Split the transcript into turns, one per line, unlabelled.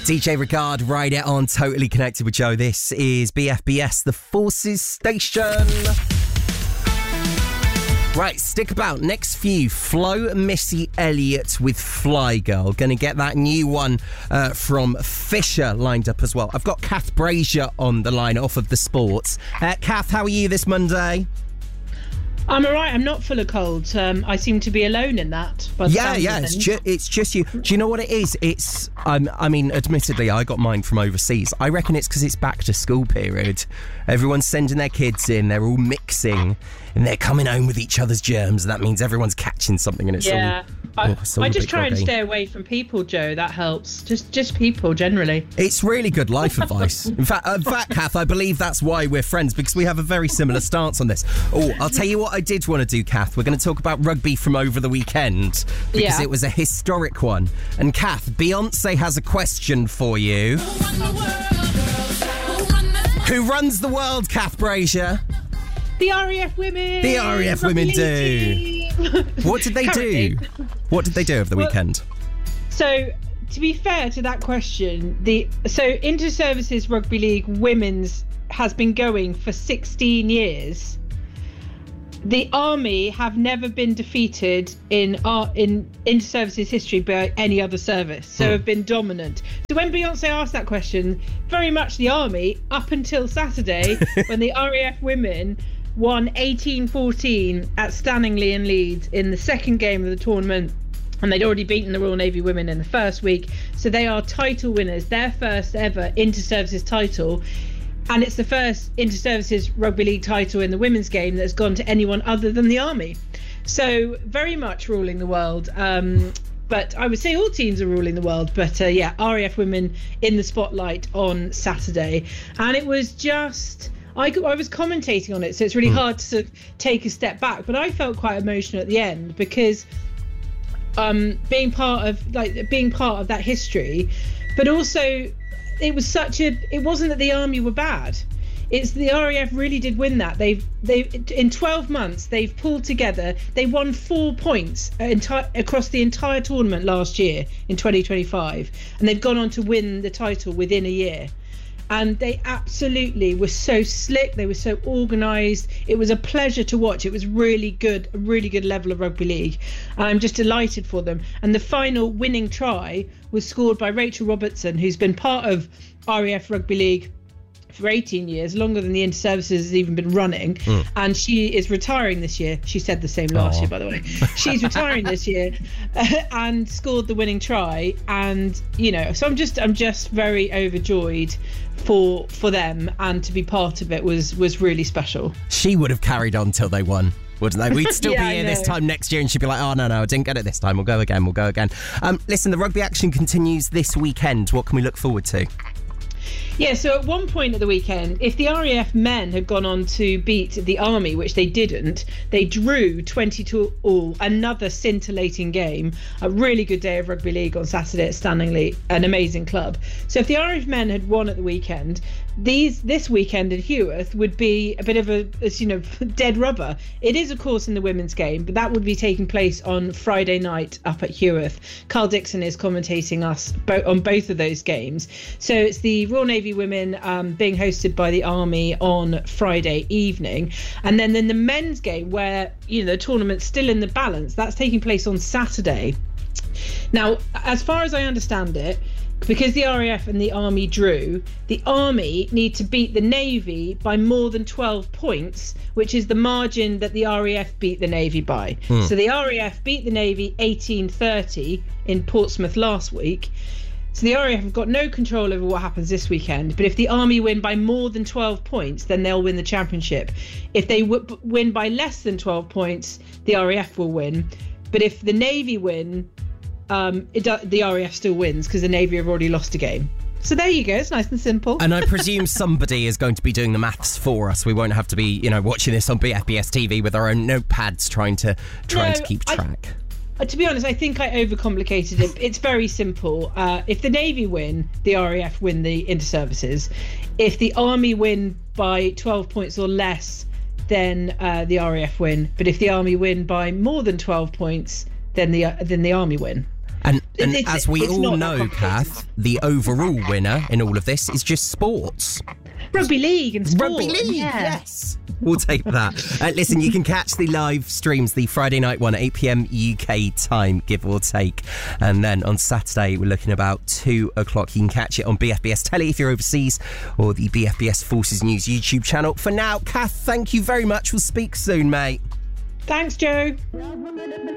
DJ Regard, right it on Totally Connected with Joe. This is BFBS, the Forces Station. Right, stick about. Next few, Flo Missy Elliott with Fly Girl. Going to get that new one from Fisher lined up as well. I've got Kath Brazier on the line off of the sports. Kath, how are you this Monday?
I'm all right. I'm not full of cold. I seem to be alone in that.
Yeah. It's just you. Do you know what it is? It's, I mean, admittedly, I got mine from overseas. I reckon it's because it's back to school period. Everyone's sending their kids in. They're all mixing, and they're coming home with each other's germs. And that means everyone's catching something, and it's all
I just try and stay away from people, Joe. That helps. Just people generally.
It's really good life advice. In fact, Kath, I believe that's why we're friends, because we have a very similar stance on this. Oh, I'll tell you what I did want to do, Kath. We're going to talk about rugby from over the weekend because it was a historic one. And Kath, Beyonce has a question for you. Who runs the world, Kath Brazier?
The RAF women.
The RAF women do. What did they do? What did they do over the weekend?
So, to be fair to that question, Inter-Services Rugby League Women's has been going for 16 years. The Army have never been defeated in Inter-Services history by any other service, so have been dominant. So when Beyonce asked that question, very much the Army, up until Saturday, when the RAF women won 18-14 at Stanningley in Leeds in the second game of the tournament, and they'd already beaten the Royal Navy women in the first week, so they are title winners, their first ever Inter-Services title. And it's the first Inter-Services Rugby League title in the women's game that's gone to anyone other than the Army. So very much ruling the world. But I would say all teams are ruling the world. But RAF women in the spotlight on Saturday. And it was just... I was commentating on it, so it's really hard to sort of take a step back. But I felt quite emotional at the end because being part of that history, but also... It wasn't that the Army were bad. It's the RAF really did win that. They've in 12 months they've pulled together. They won 4 points across the entire tournament last year in 2025, and they've gone on to win the title within a year. And they absolutely were so slick. They were so organised. It was a pleasure to watch. It was really good, a really good level of rugby league. I'm just delighted for them. And the final winning try was scored by Rachel Robertson, who's been part of RAF Rugby League for 18 years, longer than the Inter-Services has even been running. And she is retiring this year. She said the same last year, by the way. She's retiring this year and scored the winning try. And, so I'm just very overjoyed for them, and to be part of it was really special.
She would have carried on till they won, wouldn't they? We'd still be here this time next year, and she'd be like, oh, no, I didn't get it this time. We'll go again. Listen, the rugby action continues this weekend. What can we look forward to?
Yeah, so at one point at the weekend, if the RAF men had gone on to beat the Army, which they didn't, they drew 20-all, another scintillating game. A really good day of rugby league on Saturday at Stanningley, an amazing club. So if the RAF men had won at the weekend, this weekend in Heworth would be a bit of a dead rubber. It is, of course, in the women's game, but that would be taking place on Friday night up at Heworth. Carl Dixon is commentating us on both of those games. So it's the Royal Navy women being hosted by the Army on Friday evening, and then in the men's game, where the tournament's still in the balance, that's taking place on Saturday. Now, as far as I understand it, because the RAF and the Army drew, the Army need to beat the Navy by more than 12 points, which is the margin that the RAF beat the Navy by. So the RAF beat the Navy 18-30 in Portsmouth last week. So the RAF have got no control over what happens this weekend. But if the Army win by more than 12 points, then they'll win the championship. If they win by less than 12 points, the RAF will win. But if the Navy win, the RAF still wins because the Navy have already lost a game. So there you go. It's nice and simple.
And I presume somebody is going to be doing the maths for us. We won't have to be, watching this on BFBS TV with our own notepads trying to keep track.
To be honest, I think I overcomplicated it. It's very simple. If the Navy win, the RAF win the Inter-Services. If the Army win by 12 points or less, then the RAF win. But if the Army win by more than 12 points, then the Army win.
And as we all know, Kath, the overall winner in all of this is just sports.
Rugby league and sport.
Rugby league, yes. We'll take that. Listen, you can catch the live streams, the Friday night one at 8 p.m. UK time, give or take. And then on Saturday, we're looking about 2 o'clock. You can catch it on BFBS Telly if you're overseas, or the BFBS Forces News YouTube channel. For now, Kath, thank you very much. We'll speak soon, mate.
Thanks, Joe.